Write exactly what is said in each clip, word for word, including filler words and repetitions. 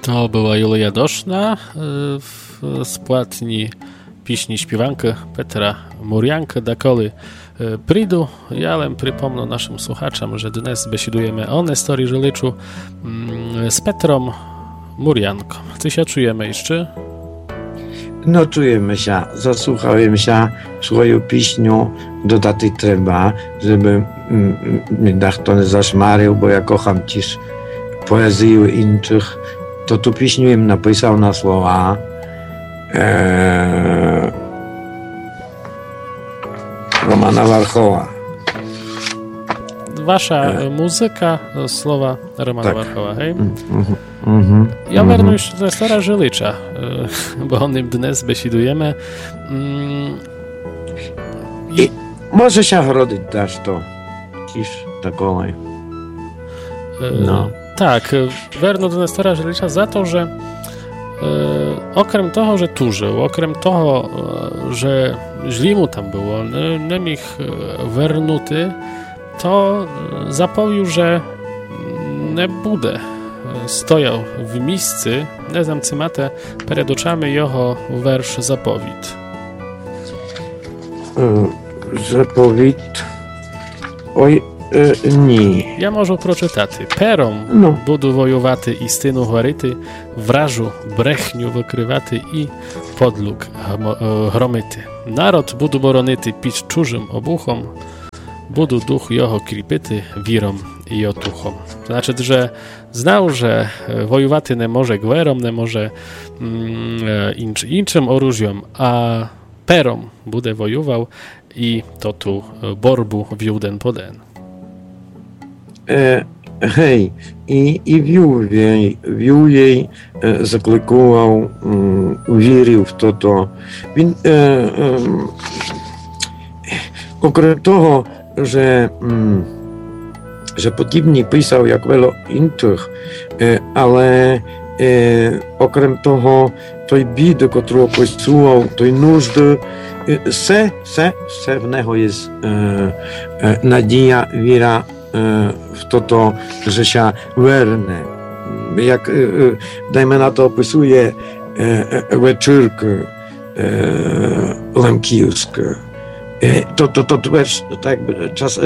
To była Julia Doszna w spłatni пісні співанки Петра Мур'янка «Доколи прийду». Ja ale przypomnę naszym słuchaczom, że dnes besiedujemy o Nestorii Żyliczu z Petrą Mur'janką. Czy się czujemy jeszcze? No czujemy się, zasłuchałem się swoją piśnią, dodać trzeba, żeby mnie to nie zaszmarył, bo ja kocham cisz poezji innych, to tu piśnię im napisał na słowa e, Romana Warchoła. Wasza e. muzyka, słowa Romana tak. Warchoła, hej? Mm, mm, mm, ja mm, wernu jeszcze do Stara Żylicza, bo o nim dnes besiedujemy. Mm. I może się wrodzić dasz to, cisz takowej. No. Tak, wernu do Stara Żylicza za to, że e, okrem toho, że tu żył, okrem toho, e, że źli mu tam było, nie, nie mógł wernuty, to zapowił, że nie bude stojał w miejscu, nie znam cymate, przed oczami jego wersz zapowiedź. Zapowiedź? Oj, e, ні. Я можу прочитати. Пером ну. буду воювати і стину горити, вражу брехню викривати і подлук громити. Народ буду боронити під чужим обухом, буду дуch його кріпити віром і отухом. Znaczy, że znał, że wojowaty nie może gwerą, nie może mm, inc, inczym orужjem, a perom bude wojował i to tu borbu wióden poden. E, hej, i, i wiół jej, wiół jej e, zaklikował, um, uwierzył w to, to. Він, e, um, okrem toho, że um, że podobnie pisał jak wielu innych, e, ale e, okrem toho tej biedy, którą pisał, tej nużdy, e, se, se, se w niego jest e, e, nadzieja, wiara w to, to, że się werne. Jak, dajmy na to, opisuje wieczórkę lemkijską. To, to, to wiersz, tak jakby czas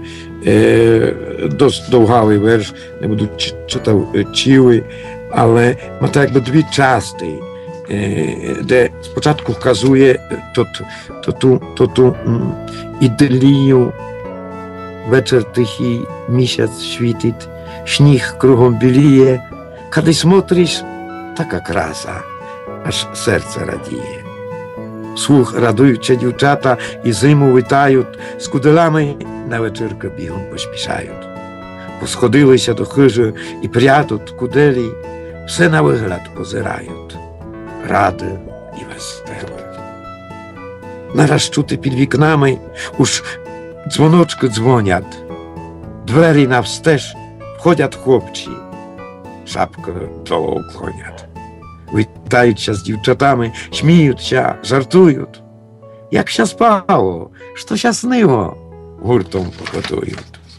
dość długawy wiersz, nie będę czytał ciły, ale ma tak jakby dwie części, gdzie z początku wskazuje to, to, to, to, to idylię. Вечер тихий, місяць світить, сніг кругом біліє. Коли смотриш, така краса, аж серце радіє. Вслух радуються дівчата і зиму вітають, з куделами на вечірку бігом поспішають. Посходилися до хижі і прядуть куделі, все на вигляд позирають, ради і веселі. Нараз чути під вікнами уж dzwoneczki dzwoniat, dwery na wstecz wchodziat chłopci, szapkę czoło ukłoniat. Witają się z dziewczatami, śmieją się, żartują. Jak się spało, co się snyło, hurtą pogotują.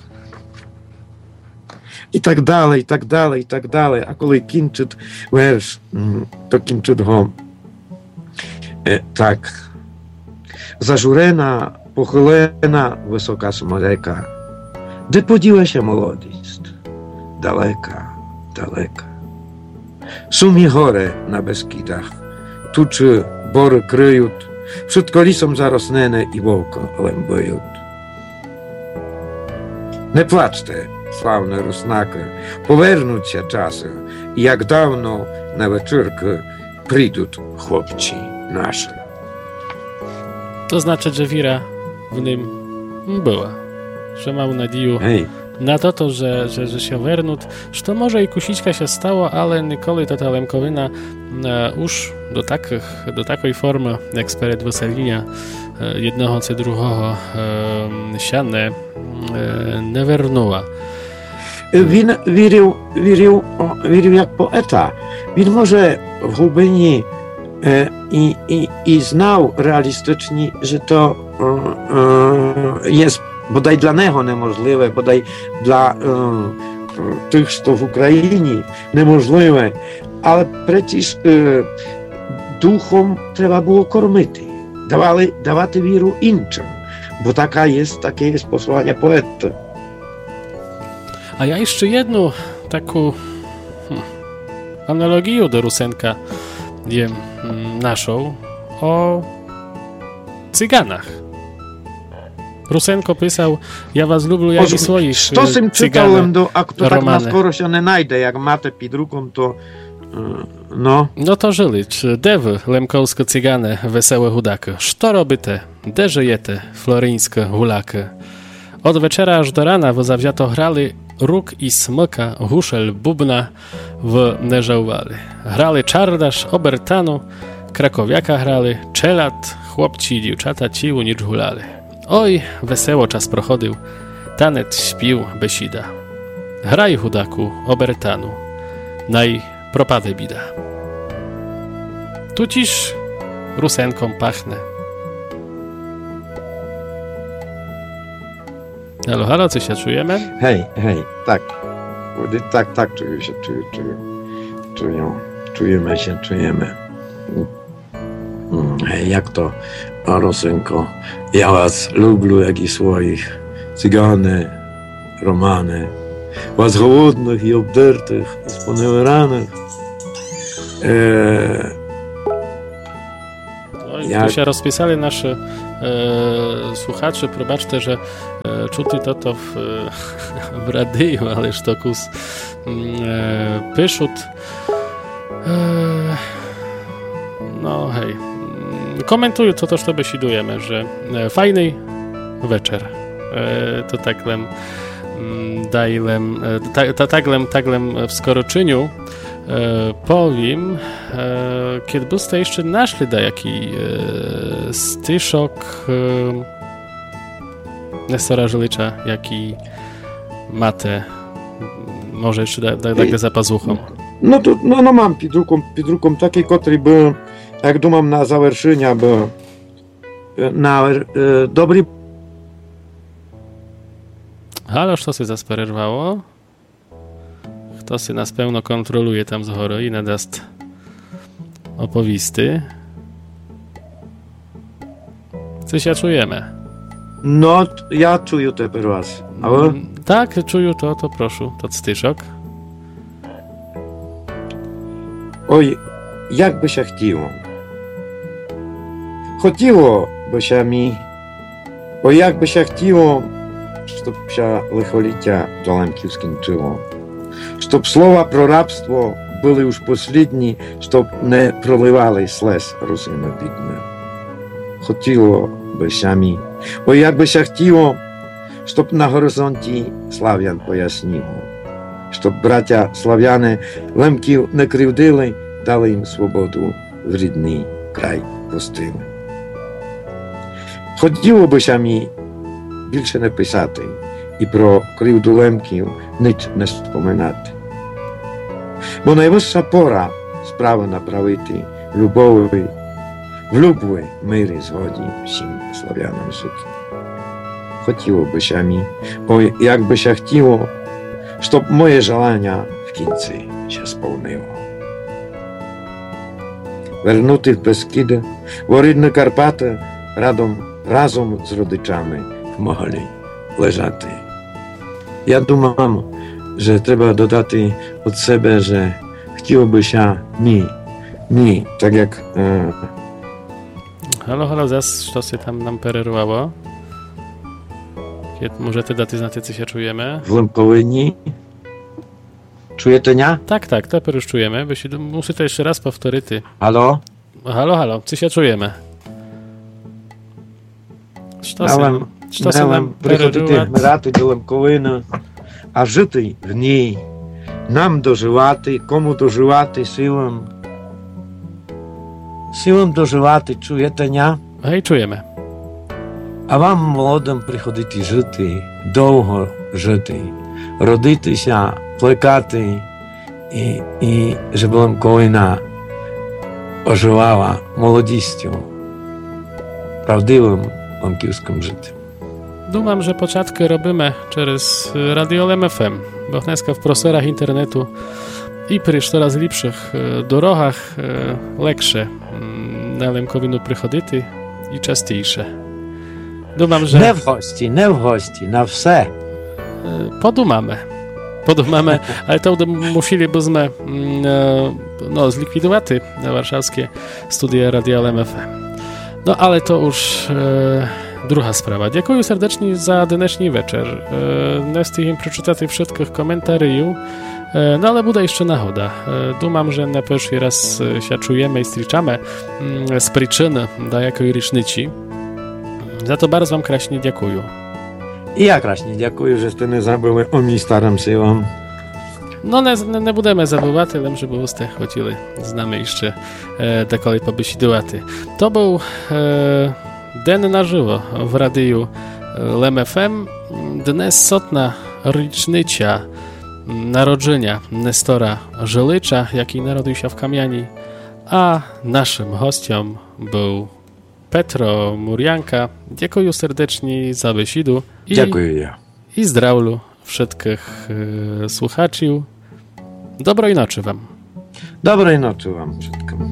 I tak dalej, i tak dalej, i tak dalej. A kolej kończyć wiersz, to kończyć go e, tak. Zażurena, pochylena wysoka smoleka, gdzie podziła się młodość, daleka, daleka. Sumie chore na Beskidach, tuczy bory kryją, przed kolisą zarosnene i wołko lębują. Nie płaczcie, sławne rusnaki, powernąć się czasem i jak dawno na wieczórkę przyjdą chłopci nasze. To znaczy, że wira w nim była, że mał nadzieję Hej. na to, to że, że, że się wernut, że to może i kusićka się stało, ale nikoli to ta lemkowina e, już do, takich, do takiej formy, jak speret weselinia e, jednego czy drugiego e, siane e, nie wernuła. Він вірив, вірив, вірив як поета. Він може w глибині e, i, i, i znał realistycznie, że to e, e, jest bodaj dla niego niemożliwe, bodaj dla e, tych, co w Ukrainie niemożliwe, але przecież е, духом треба було кормити, давали, давати віру іншим, бо така є, таке є послання поета. A ja jeszcze jedną taką hmm, analogię do Rusenka je hmm, naszą o cyganach. Rusenko pisał, ja was lubię jak i swoich Stosem czytałem, do, a to tak na skoro się nie najdę, jak matę pod ruką, to no. No to żyli, czy dewy lemkowsko-cygane, wesołe chudaki. Što robite? De żyjete, floryńskie hulaki. Od wieczera aż do rana wo zawziato grali róg i smyka, huszel, bubna w nie żałowali. Grali czardasz, obertanu, krakowiaka grali, czelat, chłopci i dziewczata ciu nicz hulali. Oj, wesoło czas prochodził, tanet śpił besida. Graj chudaku, obertanu, naj propady bida. Tuciż rusenką pachne. Halo, halo, co się czujemy? Hej, hej, tak. Tak, tak, czuję się, czuję, czuję. Czuję, czujemy się, czujemy. Hej, jak to, Rusenko? Ja was lubię, jak i swoich cygany, romany. Was głodnych i obdartych, i sponiewieranych. Eee, Oj, jak... Tu się rozpisali nasi e, słuchacze, probaczcie, że e, czuty to to w, w radiu, ależ to kus e, pyszut. E, no hej, komentuję to też to besidujemy, że e, fajny wieczór. E, to taklem dajlem, ta, ta, taglem, taglem w skoroczyniu e, powiem, e, kiedy byście jeszcze naszli da jaki e, styszok e, Nestora Żylicza, jaki matę, może jeszcze da, da, da, da za pazuchą. No to no, no mam pід ruką, pід ruką takiej, który był, jak думam na zawerszenia, był na e, dobry. Halo, co się zaspererwało? Kto się nas pełno kontroluje tam z chory i nadast opowisty? Co się czujemy? No, ja czuję teraz was. Ale... Tak, czuję to, to proszę, to styszok. Oj, jak by się chciło. Хотілоby się mi, oj, jak by się chciło, щоб się лихоліття Долемків скінчило. Щоб слова про рабство були уж послідні, щоб не проливали слез русина бідне. Хотіло би самі, о як би ся хотіло, щоб на горизонті слав'ян поясніло. Щоб браття слав'яни лемків не кривдили, дали їм свободу в рідний край пустили. Хотіло би самі більше не писати і про кривду лемків ніч не споминати. Бо найвища пора справи направити любові, в любви, мирі, згоді всім слав'янам жити. Хотіло би самі, ой, як би ся хотіло, щоб моє желання в кінці się сповнило. Вернути в Бескиди, в рідні Карпати, радом, разом з родичами могли лежати. Я думав, że trzeba dodати od siebie, że chciałoby się mi, mi, tak jak... E... Halo, halo, zas, co się tam nam pererwało? Kiedy może te daty znać, co się czujemy? W Lękowyni. Czujecie, nie? Tak, tak, to już czujemy. Muszę to jeszcze raz powtórzyć. Halo? Halo, halo, co się czujemy? Co się nam, co się nam приходити вмирати до Лемковини, а жити в ній. Нам доживати, кому доживати, силам. Силам доживати, чуєте, ня? Hej, czujemy. А вам, молодим, приходити жити, довго жити, родитися, плекати, і, і щоб Лемковина оживала молодістю, правдивим ламківським життям. Думam, że początki robimy przez Radio L M F M, bo dneska w prosorach internetu i pri što раз ліпших дорогах легше на Лемковину приходити і частіше. Думам, że... Не в гості, не в гості, на все. Подумamy. Подумamy, ale to musielibyśmy no, zlikwidować warszawskie studia Radia L M F M. No, ale to już e, druga sprawa. Dziękuję serdecznie za dnešní večer. E, nie stihim przeczytać wszystkich komentarzy, e, no ale bude jeszcze nahoda. E, dumam, że na pierwszy raz się czujemy i striczamy mm, z przyczyn do jakiej rysznyci. Za to bardzo wam kraśnie dziękuję. I ja kraśnie dziękuję, że ste nie zabyły o mi, staram się wam. No, nie, nie będziemy zabywać, ale żebyście chodzili z nami jeszcze e, dekoli pobesidowaty. To był e, Den na żywo w radiu L M F M. Dnes sotna rocznica narodzenia Nestora Żelycza, jaki narodził się w Kamiani, a naszym gościem był Petro Murianka. Dziękuję serdecznie za besidu. I, dziękuję ja. I zdrawlu wszystkich e, słuchaczy. Dobrej nocy wam. Dobrej nocy wam wszystkim.